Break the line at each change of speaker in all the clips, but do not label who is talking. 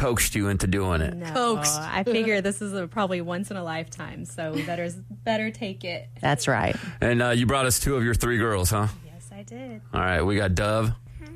coaxed you into doing it?
No,
Coaxed.
I figure this is probably once in a lifetime, so we better take it.
That's right.
And you brought us 2 of your 3 girls, huh?
Yes, I did.
All right, we got Dove.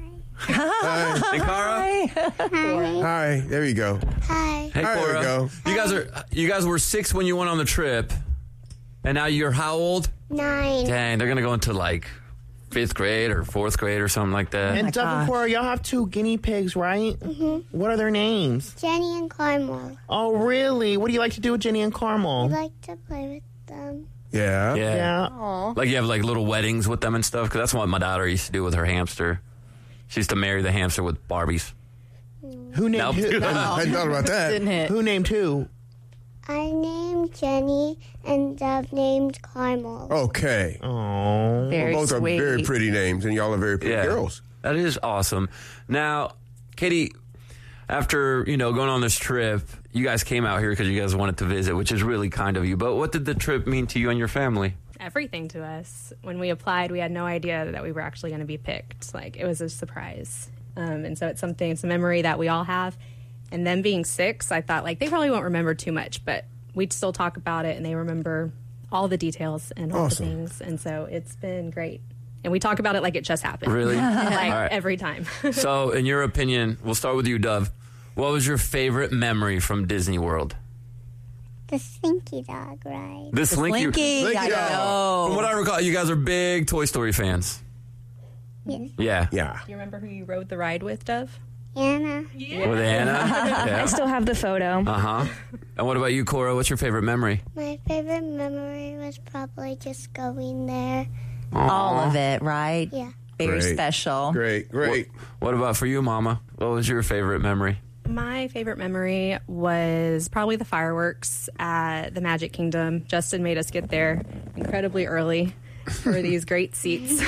Hi.
And Cara.
Hi. There you go.
Hi.
Hey,
There we
Cora.
go.
You guys were 6 when you went on the trip, and now you're how old?
9.
Dang, they're gonna go into like 5th grade or 4th grade or something like that.
And Dove and Cora, y'all have 2 guinea pigs, right? Mm-hmm. What are their names?
Jenny and Carmel.
Oh, really? What do you like to do with Jenny and
I
Carmel?
like to play with them.
Yeah.
Yeah. Like you have like little weddings with them and stuff, because that's what my daughter used to do with her hamster. She used to marry the hamster with Barbies.
Who named
Nope.
who? I hadn't thought about that.
Didn't hit.
Who named who?
I named Jenny and Dove named Carmel.
Okay. Oh.
Very
Both
sweet.
are very pretty names, and y'all are very pretty girls.
That is awesome. Now, Katie, after, going on this trip, you guys came out here because you guys wanted to visit, which is really kind of you. But what did the trip mean to you and your family?
Everything to us. When we applied, we had no idea that we were actually going to be picked. Like, it was a surprise. And so it's a memory that we all have. And them being 6, I thought, like, they probably won't remember too much, but we'd still talk about it, and they remember all the details and all the things. And so it's been great. And we talk about it like it just happened.
Really?
Like, every time.
So, in your opinion, we'll start with you, Dove. What was your favorite memory from Disney World?
The Slinky Dog ride.
The Slinky.
Slinky, I know.
From what I recall, you guys are big Toy Story fans.
Yes.
Yeah.
Yeah.
Do you remember who you rode the ride with, Dove?
Anna.
With Anna? Yeah.
I still have the photo.
Uh-huh. And what about you, Cora? What's your favorite memory?
My favorite memory was probably just going there.
All of it, right?
Yeah.
Very
Great.
special.
Great.
What about for you, Mama? What was your favorite memory?
My favorite memory was probably the fireworks at the Magic Kingdom. Justin made us get there incredibly early for these great seats.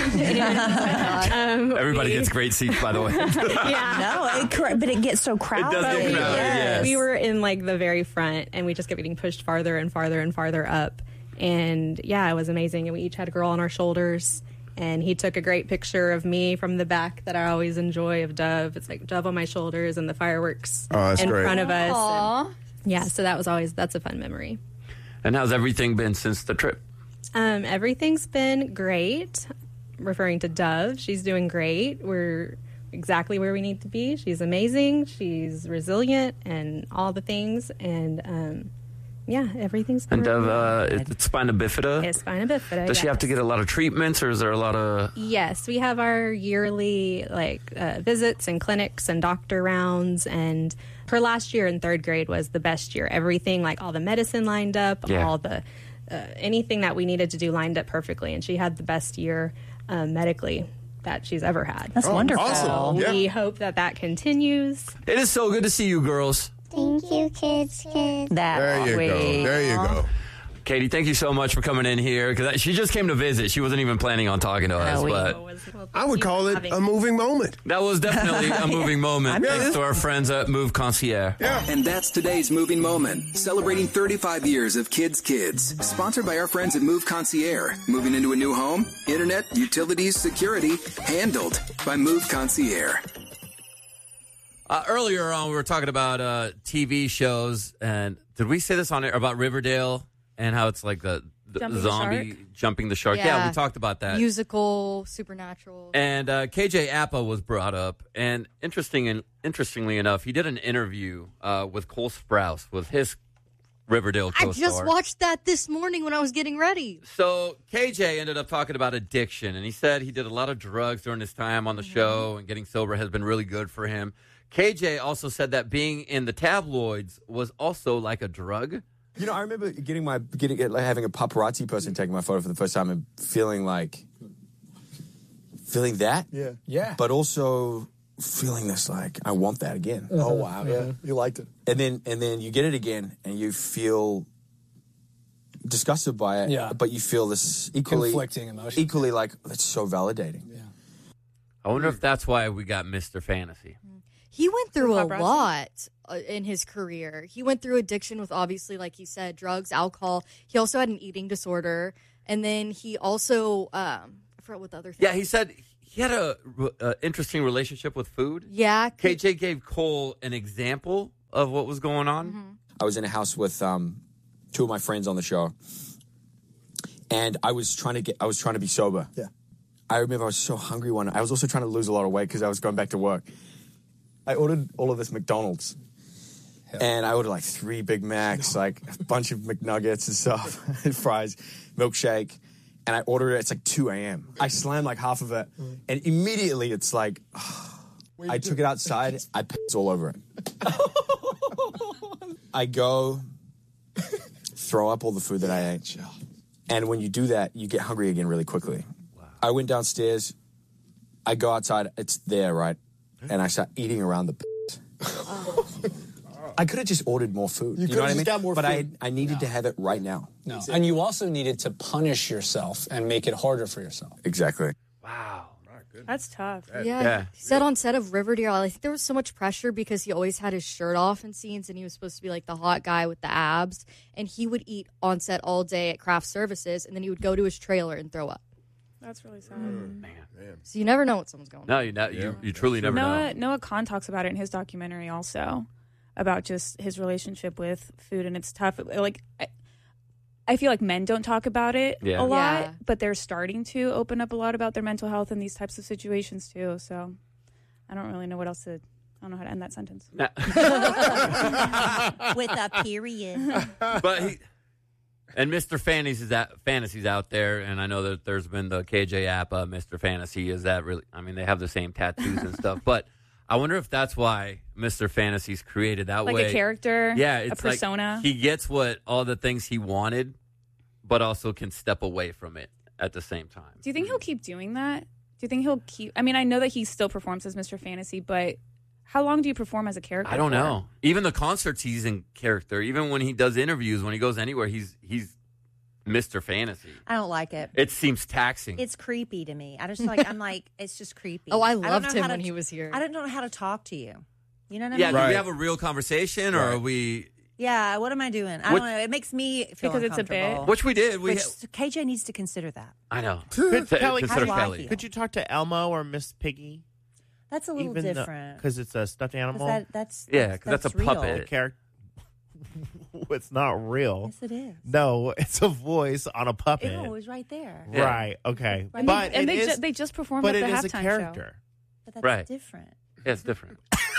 Everybody gets great seats, by the way.
No, but it gets so crowded.
It does get crowded, yes.
We were in like the very front, and we just kept getting pushed farther and farther and farther up. And yeah, it was amazing. And we each had a girl on our shoulders. And he took a great picture of me from the back that I always enjoy of Dove. It's like Dove on my shoulders and the fireworks
that's
in
great.
front of us. And yeah, so that's a fun memory.
And how's everything been since the trip?
Everything's been great. Referring to Dove, she's doing great. We're exactly where we need to be. She's amazing. She's resilient and all the things. And yeah, everything's been
And Dove, it's spina bifida.
It's spina bifida.
Does she have to get a lot of treatments, or is there a lot of...
Yes, we have our yearly visits and clinics and doctor rounds. And her last year in 3rd grade was the best year. Everything, like all the medicine lined up, all the anything that we needed to do lined up perfectly. And she had the best year medically that she's ever had.
That's wonderful.
Awesome. Yeah.
We hope that continues.
It is so good to see you girls.
Thank you, kids.
That
There you go. There you go.
Katie, thank you so much for coming in here, because she just came to visit. She wasn't even planning on talking to us, but
I would call it a moving moment.
that was definitely a moving moment. Thanks to our friends at Move Concierge.
Yeah.
And that's today's Moving Moment, celebrating 35 years of Kids Kids. Sponsored by our friends at Move Concierge. Moving into a new home, internet, utilities, security, handled by Move Concierge.
Earlier on, we were talking about TV shows, and did we say this on air about Riverdale and how it's like the
Jumping the
zombie
shark?
jumping the shark? Yeah, we talked about that.
Musical, supernatural.
And KJ Appa was brought up, and interestingly enough, he did an interview with Cole Sprouse, with his Riverdale
I
co-star.
just watched that this morning when I was getting ready.
So KJ ended up talking about addiction, and he said he did a lot of drugs during his time on the show, and getting sober has been really good for him. KJ also said that being in the tabloids was also like a drug.
You know, I remember having a paparazzi person taking my photo for the first time and feeling that. Yeah. But also feeling this like I want that again.
Oh wow, yeah, you liked it.
And then you get it again and you feel disgusted by it. But you feel this
Conflicting emotion.
Equally like it's so validating.
Yeah.
I wonder if that's why we got Mr. Fantasy.
He went through a
Paparazzi?
lot in his career. He went through addiction with, obviously, like he said, drugs, alcohol. He also had an eating disorder. And then he also, I forgot what the other thing.
Yeah, he said he had a interesting relationship with food.
Yeah.
KJ gave Cole an example of what was going on?
I was in a house with 2 of my friends on the show, and I was trying to be sober.
Yeah.
I remember I was so hungry one night. I was also trying to lose a lot of weight because I was going back to work. I ordered all of this McDonald's. And I ordered like 3 Big Macs, like a bunch of McNuggets and stuff, and fries, milkshake. And I ordered it. It's like 2 a.m. I slammed like half of it. And immediately it's like, I took it outside. I pissed all over it. I go throw up all the food that I ate. And when you do that, you get hungry again really quickly. Wow. I went downstairs. I go outside. It's there, right? And I start eating around the piss. I could have just ordered more food.
You
know what I mean?
got more
but
food.
I needed to have it right now.
No. And you also needed to punish yourself and make it harder for yourself.
Exactly.
Wow.
That's tough.
Yeah. He said on set of Riverdale, I think there was so much pressure because he always had his shirt off in scenes and he was supposed to be like the hot guy with the abs. And he would eat on set all day at craft services and then he would go to his trailer and throw up.
That's really sad.
Man.
So you never know what someone's going
No, you truly never know.
Noah Kahn talks about it in his documentary also, about just his relationship with food, and it's tough. Like, I feel like men don't talk about it a lot, but they're starting to open up a lot about their mental health in these types of situations too. So I don't really know what else to. I don't know how to end that sentence.
No.
With a period.
But and Mr. Fantasy's out there, and I know that there's been the KJ app, Mr. Fantasy. Is that really? I mean, they have the same tattoos and stuff, but I wonder if that's why Mr. Fantasy's created that way.
Like a character,
it's
a persona.
Like he gets all the things he wanted, but also can step away from it at the same time.
Do you think he'll keep doing that? Do you think he'll keep? I mean, I know that he still performs as Mr. Fantasy, but how long do you perform as a character?
I don't know. Even the concerts, he's in character. Even when he does interviews, when he goes anywhere, he's Mr. Fantasy.
I don't like it.
It seems taxing.
It's creepy to me. I'm like, it's just creepy.
Oh, I loved him when he was here.
I don't know how to talk to you. You know what I mean?
Yeah, do we have a real conversation, or are we?
Yeah, what am I doing? I don't know. It makes me feel
because it's a bit.
Which we did.
KJ needs to consider that.
I know.
Kelly,
Consider Kelly.
Could you talk to Elmo or Miss Piggy?
That's a little different.
Because it's a stuffed animal?
That's a puppet.
Character. It's not real.
Yes, it is.
No, it's a voice on a puppet.
Ew, it was right there.
Right, okay.
Right.
But
they just performed at the halftime show.
But it is a character.
But that's different.
Yeah, it's different.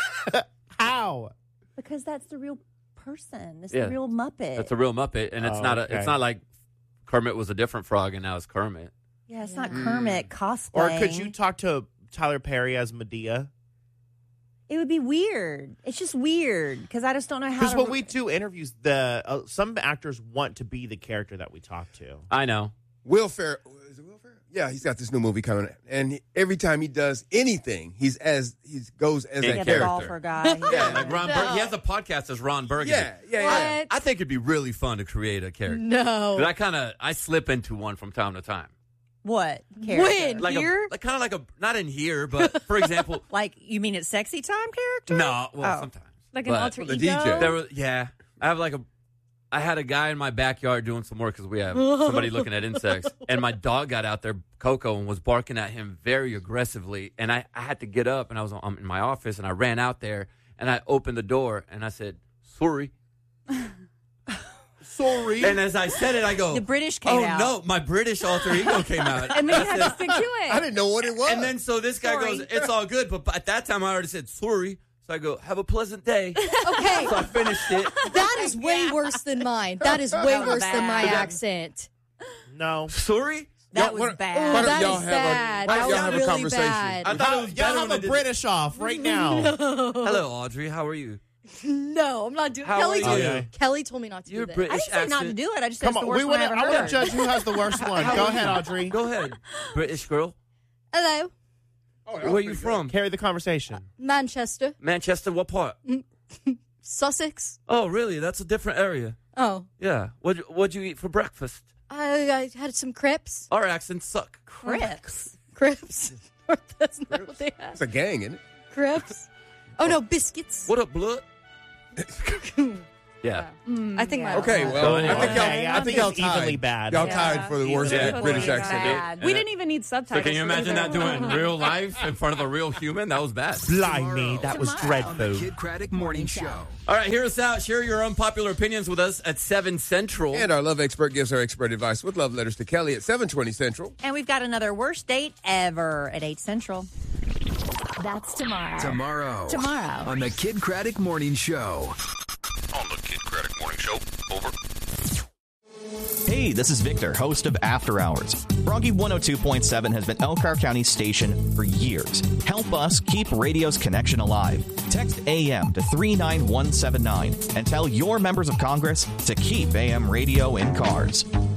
How?
Because that's the real person. It's the real Muppet.
That's a real Muppet, and it's it's not like Kermit was a different frog and now it's Kermit.
Yeah, it's not Kermit cosplaying.
Or could you talk to Tyler Perry as Medea?
It would be weird. It's just weird because I just don't know how.
Because when we do interviews, some actors want to be the character that we talk to.
I know.
Will Ferrell. Is it Will Ferrell? Yeah, he's got this new movie coming, and every time he does anything, he goes as that character.
Golfer guy.
Yeah, like Ron. He has a podcast as Ron Burgundy.
Yeah.
I think it'd be really fun to create a character.
No,
but I slip into one from time to time.
What character?
When here?
Kind of like not in here, but for example,
like you mean it's sexy time character?
No, sometimes
like an alter ego.
DJ.
I have I had a guy in my backyard doing some work because we have somebody looking at insects, and my dog got out there, Coco, and was barking at him very aggressively, and I had to get up, and I'm in my office, and I ran out there, and I opened the door, and I said, "Sorry." Sorry. And as I said it, I go,
the British came out.
Oh, no, my British alter ego came out.
And then you had to stick to it.
I didn't know what it was.
And then so this guy goes, it's all good. But at that time, I already said, sorry. So I go, have a pleasant day.
Okay.
So I finished it.
That is way worse than mine. That is way worse than my accent.
No.
Sorry?
That was bad.
Why don't
that
y'all
is
have
bad.
Why don't y'all have a
really
conversation?
bad.
I thought it was
Y'all have a British off right now.
Hello, Audrey. How are you?
No, I'm not doing.
How
Kelly
are
told
you?
me. Kelly told me not to
You're
do that.
British
I didn't say not to do it. I just said it's the worst one I ever
I want
heard.
to judge who has the worst one. Go ahead, Audrey.
Go ahead. British girl.
Hello,
Where are you from?
Carry the conversation.
Manchester,
Manchester. What part?
Sussex.
Oh, really? That's a different area.
Oh,
Yeah. What'd you eat for breakfast?
I had some crepes.
Our accents suck.
Crips.
Crepes. That's not what they had.
It's a gang, isn't it?
Crepes. Oh no, biscuits.
What up, blood? Yeah.
I think my
Okay, well, I think y'all
it's evenly bad.
Y'all tied for the worst British accent.
Bad. We didn't even need subtitles.
So can you imagine that doing real life in front of a real human? That was bad.
Blimey, that was dreadful.
On the Kid Craddock Morning Show.
All right, hear us out. Share your unpopular opinions with us at 7 Central.
And our love expert gives her expert advice with love letters to Kelly at 7:20 Central.
And we've got another worst date ever at 8 Central.
That's tomorrow.
Tomorrow. On the Kid Craddock Morning Show.
On the Kid Craddock Morning Show. Over.
Hey, this is Victor, host of After Hours. Froggy 102.7 has been Elkhart County's station for years. Help us keep radio's connection alive. Text AM to 39179 and tell your members of Congress to keep AM radio in cars.